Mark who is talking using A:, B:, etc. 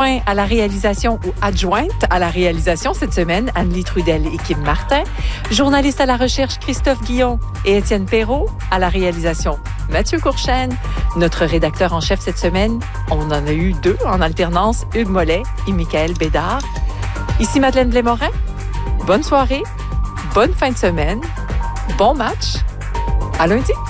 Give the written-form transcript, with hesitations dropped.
A: Join à la réalisation ou adjointe à la réalisation cette semaine, Anne-Lie Trudel et Kim Martin. Journaliste à la recherche, Christophe Guillon et Étienne Perrault. À la réalisation, Mathieu Courchaine. Notre rédacteur en chef cette semaine, on en a eu 2 en alternance, Hugues Mollet et Michael Bédard. Ici Madeleine Blais-Morin. Bonne soirée, bonne fin de semaine, bon match. À lundi.